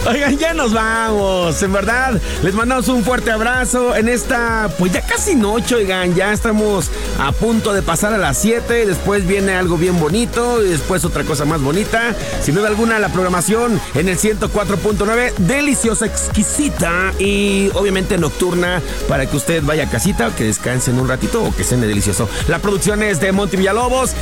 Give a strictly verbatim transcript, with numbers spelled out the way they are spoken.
Oigan, ya nos vamos. En verdad, les mandamos un fuerte abrazo en esta, pues ya casi noche, oigan. Ya estamos a punto de pasar a las siete. Después viene algo bien bonito y después otra cosa más bonita. Sin duda alguna, la programación en el ciento cuatro punto nueve, deliciosa, exquisita y obviamente nocturna para que usted vaya a casita, que descanse en un ratito o que cene delicioso. La producción es de Monty Villalobos.